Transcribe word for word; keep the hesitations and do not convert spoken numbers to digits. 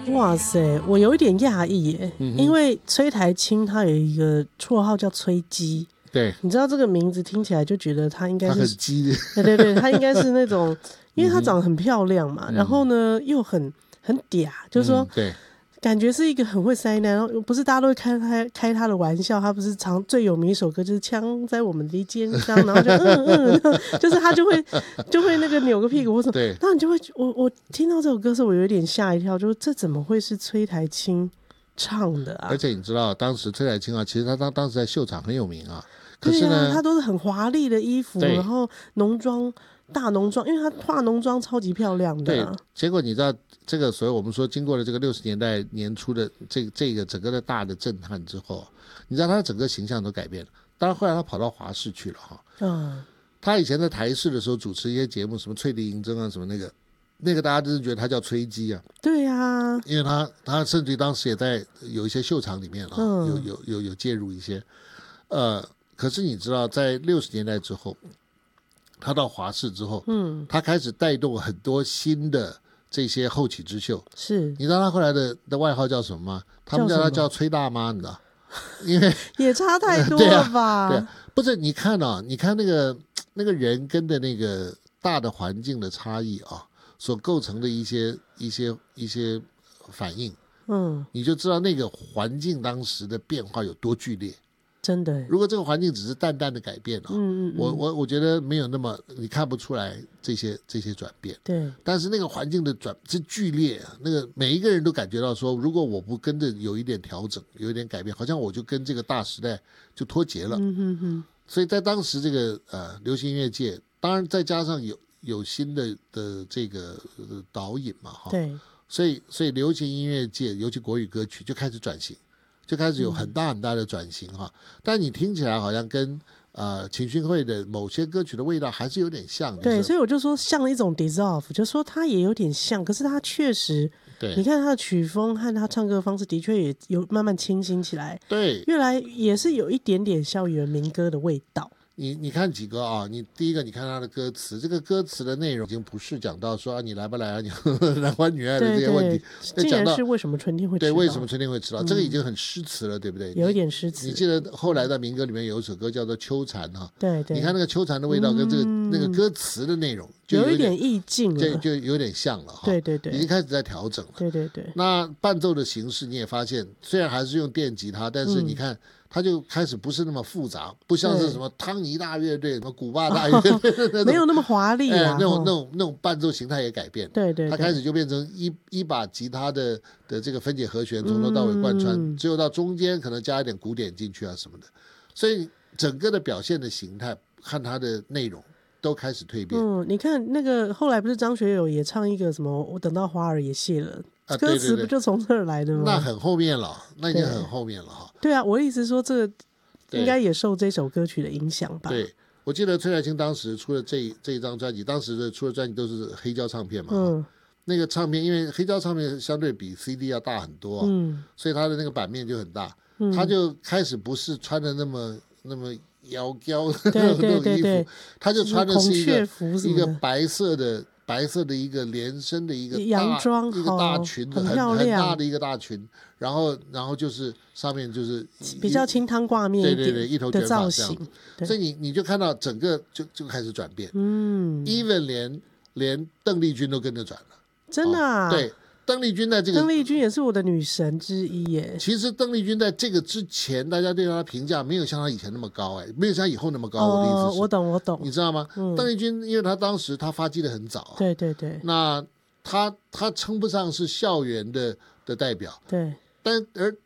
哇塞，我有一点讶异耶、嗯、因为崔台青他有一个绰号叫崔鸡， 对， 你知道这个名字听起来就觉得他应该是他很鸡， 对对对，他应该是那种，因为他长得很漂亮嘛，嗯、然后呢又很很嗲，就是说， 嗯、对。 感觉是一个很会塞奶，然后不是大家都会开开开他的玩笑，他不是常最有名一首歌就是枪在我们的肩上，然后就嗯嗯，就是他就会就会那个扭个屁股或什么， 对， 然后你就会我我听到这首歌的时候，我有点吓一跳，就是这怎么会是崔台青唱的啊？ 而且你知道，当时崔台青啊，其实他当当时在秀场很有名啊，可是呢， 对啊、他都是很华丽的衣服，然后浓妆。大浓妆，因为她化浓妆超级漂亮的、啊。 对，结果你知道这个，所以我们说经过了这个六十年代年初的这这个整个的大的震撼之后，你知道他的整个形象都改变了。当然后来他跑到华视去了哈。嗯。他以前在台视的时候主持一些节目，什么翠笛银针啊，什么那个那个大家真是觉得他叫崔姬啊。 对啊。 因为他他甚至当时也在有一些秀场里面啊，嗯、有有有有介入一些。呃，可是你知道，在六十年代之后。他到华视之后，嗯，他开始带动很多新的这些后起之秀。 是， 你知道他后来的的外号叫什么吗？他们叫他叫崔大妈，你知道？因为也差太多了吧？ 对啊，对啊，不是你看啊，你看那个那个人跟的那个大的环境的差异啊，所构成的一些一些一些反应，嗯，你就知道那个环境当时的变化有多剧烈。 真的， 如果这个环境只是淡淡的改变啊，嗯嗯嗯我我我觉得没有那么你看不出来这些这些转变。 对， 但是那个环境的转是剧烈啊，那个每一个人都感觉到说，如果我不跟着有一点调整，有一点改变，好像我就跟这个大时代就脱节了。嗯哼哼。所以在当时这个呃流行音乐界，当然再加上有有新的的这个、呃、导引嘛，哈， 对， 所以所以流行音乐界，尤其国语歌曲就开始转型。就开始有很大很大的转型哈、嗯，但你听起来好像跟呃秦勋慧的某些歌曲的味道还是有点像。 对，所以我就说像一种 dissolve， 就说它也有点像，可是它确实， 对， 你看他的曲风和他唱歌的方式的确也有慢慢清新起来， 对， 越来也是有一点点校园民歌的味道。 你你看几个啊？你第一个，你看他的歌词，这个歌词的内容已经不是讲到说啊，你来不来啊，你呵呵男欢女爱的这些问题， 竟然是为什么春天会迟到？ 对，为什么春天会迟到、嗯？这个已经很诗词了，对不对？ 有一点诗词。 你记得后来的民歌里面有一首歌叫做《秋蝉》哈， 对对。 你看那个秋蝉的味道跟这个、嗯、那个歌词的内容就有一点意境了， 就就有点像了哈。 对对对， 已经开始在调整了。 对对对。 那伴奏的形式你也发现，虽然还是用电吉他，但是你看。嗯他就开始不是那么复杂，不像是什么汤尼大乐队、什么古巴大乐队、哦， 没有那么华丽啊、 哎。那种那种那种伴奏形态也改变。 对 对, 对， 他开始就变成一一把吉他的的这个分解和弦从头到尾贯穿，嗯、只有到中间可能加一点鼓点进去啊什么的，所以整个的表现的形态和它的内容都开始蜕变。 嗯，你看那个后来不是张学友也唱一个什么？我等到花儿也谢了。啊、歌词不就从这儿来的吗？ 那很后面了，那已经很后面了哈。 对啊，我的意思说，这个应该也受这首歌曲的影响吧？ 对，我记得崔台青当时出了这这一张专辑，当时的出的专辑都是黑胶唱片嘛。嗯。那个唱片，因为黑胶唱片相对比 C D 要大很多、啊，嗯，所以它的那个版面就很大。嗯。他就开始不是穿的那么那么妖娇的那种衣服，他就穿的是一个一个白色的。白色的一个连身的一个洋装， 一个大裙子， 很漂亮， 很大的一个大裙，然后然后就是上面就是比较清汤挂面一点， 对对对，一头卷发这样，所以你你就看到整个就就开始转变，嗯 ，even 连连邓丽君都跟着转了， 真的啊， 哦、对。邓丽君在这个， 邓丽君也是我的女神之一耶。 其实邓丽君在这个之前，大家对她的评价没有像她以前那么高，哎，没有像以后那么高。 哦、 我的意思是， 我懂，我懂， 你知道吗？嗯、邓丽君，因为她当时她发迹的很早、啊， 对对对， 那她她称不上是校园的的代表， 对。 但而